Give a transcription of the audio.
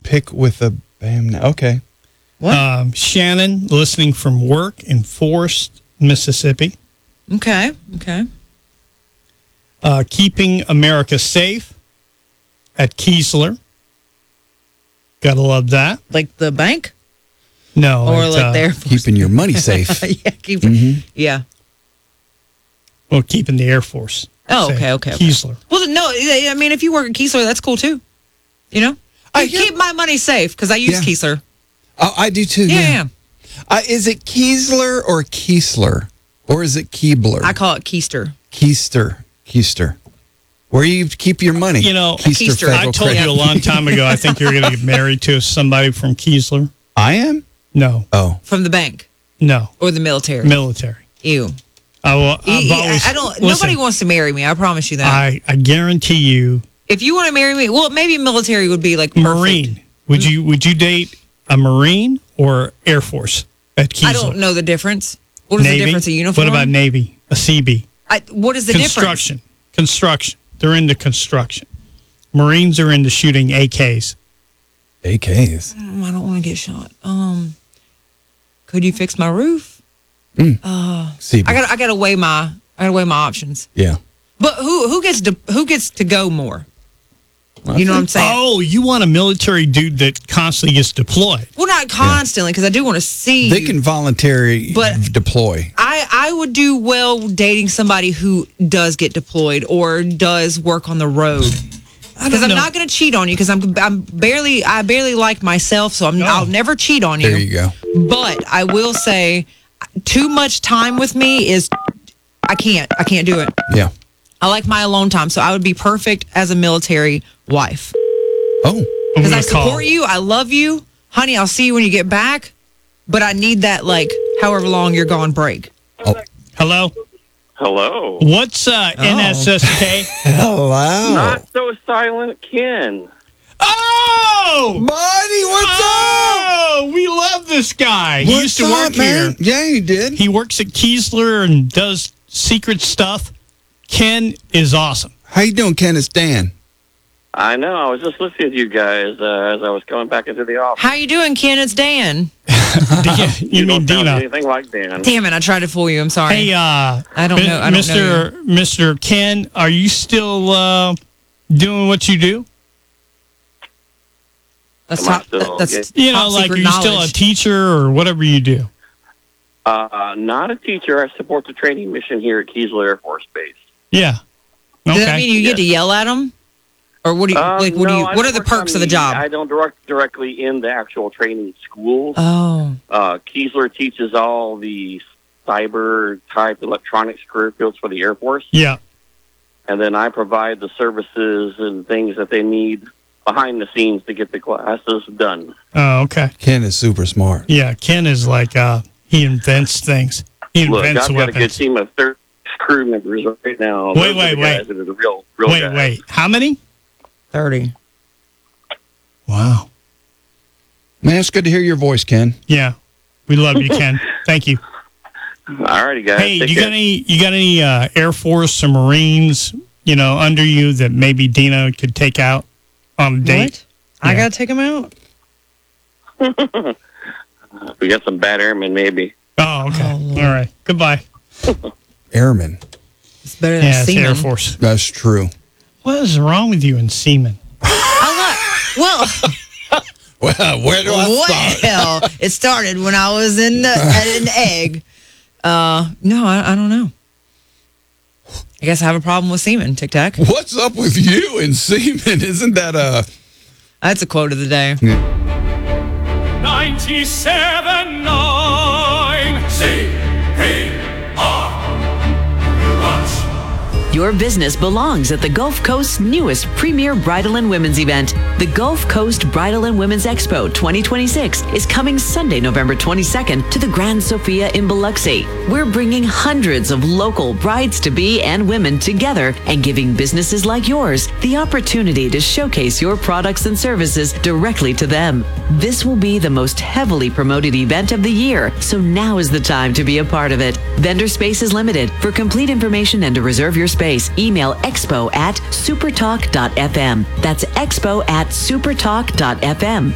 pick with a bam. Okay. What? Shannon, listening from work in Forest, Mississippi. Okay. Keeping America Safe at Keesler. Gotta love that. Like the bank? No. Or like the Air Force? Keeping your money safe. Yeah. Well, keeping the Air Force. Oh, safe. okay. Keesler. Well, no, I mean, if you work at Keesler, that's cool too. You know? I keep my money safe because I use Keesler. Oh, I do too. Yeah. Is it Keesler or Keesler? Or is it Keebler? I call it Keister. Keister. Where you keep your money. You know, Keister I told you a long time ago, I think you're going to get married to somebody from Keesler. I am? No. Oh. From the bank? No. Or the military? Military. Ew. Listen, nobody wants to marry me. I promise you that. I guarantee you. If you want to marry me, well, maybe military would be like perfect. Marine. Would you date a Marine or Air Force at Keesler? I don't know the difference. What is Navy? the difference? A uniform? What about Navy? A CB? What is the difference? Construction. They're into construction. Marines are into shooting AKs. AKs? I don't want to get shot. Could you fix my roof? CB. I gotta weigh my options. Yeah. But who gets to go more? You know what I'm saying? Oh, you want a military dude that constantly gets deployed? Well, not constantly, because I do want to see. They can voluntarily deploy. I would do well dating somebody who does get deployed or does work on the road. Because I'm not going to cheat on you because I barely like myself, so I'll never cheat on you. There you go. But I will say, too much time with me is I can't do it. Yeah. I like my alone time, so I would be perfect as a military wife. Oh. Because I support you, I love you. Honey, I'll see you when you get back, but I need that, however long you're gone break. Oh. Hello? Hello. What's NSSK? Hello. Not so silent Ken. Oh! Buddy, what's up? Oh, we love this guy. He used to work man? here. Yeah, he did. He works at Keesler and does secret stuff. Ken is awesome. How you doing, Ken? It's Dan. I know. I was just listening to you guys as I was coming back into the office. How you doing, Ken? It's Dan. You mean don't sound Dina? anything like Dan. Damn it! I tried to fool you. I'm sorry. Hey, I don't know. I don't know you. Mr. Ken, are you still doing what you do? That's Am I top. still- That's yeah. top Are secret you still a knowledge. teacher or whatever you do? Not a teacher. I support the training mission here at Keesler Air Force Base. Yeah. Does Okay. that mean you get to yell at them, or what do you No, I What are don't the work perks on of the job? I don't directly in the actual training schools. Oh, Keesler teaches all the cyber type electronics career fields for the Air Force. Yeah. And then I provide the services and things that they need behind the scenes to get the classes done. Oh, okay. Ken is super smart. Yeah, Ken is like, he invents things. He Look, invents I've got a good weapons. team of 30 crew members right now. Wait, Those are the guys that are the real guys. Wait. How many? 30. Wow. Man, it's good to hear your voice, Ken. Yeah. We love you, Ken. Thank you. All righty, guys. Hey, Take you care. got any Air Force or Marines, under you that maybe Dina could take out on a date? What? I Yeah. gotta take them out. We got some bad airmen, maybe. Oh, okay. All right. Goodbye. Airman. It's better than Yeah, it's semen. Air Force. That's true. What is wrong with you and semen? Well, Well, where do I start? well, it started when I was in an egg. No, I don't know. I guess I have a problem with semen. Tic Tac. What's up with you and semen? Isn't that That's a quote of the day. 97.9 CPR. Your business belongs at the Gulf Coast's newest premier bridal and women's event. The Gulf Coast Bridal and Women's Expo 2026 is coming Sunday, November 22nd to the Grand Sofia in Biloxi. We're bringing hundreds of local brides-to-be and women together and giving businesses like yours the opportunity to showcase your products and services directly to them. This will be the most heavily promoted event of the year, so now is the time to be a part of it. Vendor space is limited. For complete information and to reserve your space, email expo@supertalk.fm. That's expo@supertalk.fm.